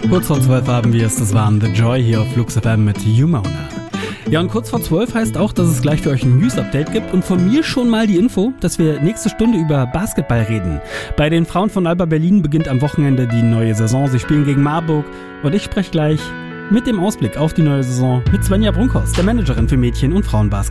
Kurz vor 12 haben wir es, das waren The Joy hier auf Flux FM mit Humona. Ja, und kurz vor 12 heißt auch, dass es gleich für euch ein News-Update gibt und von mir schon mal die Info, dass wir nächste Stunde über Basketball reden. Bei den Frauen von Alba Berlin beginnt am Wochenende die neue Saison. Sie spielen gegen Marburg und ich spreche gleich mit dem Ausblick auf die neue Saison mit Svenja Brunkhorst, der Managerin für Mädchen- und Frauenbasketball.